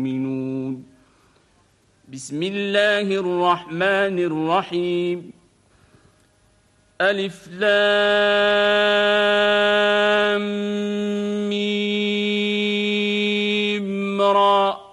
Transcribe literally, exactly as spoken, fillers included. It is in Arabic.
يؤمنون. بسم الله الرحمن الرحيم. ألف لام ميم را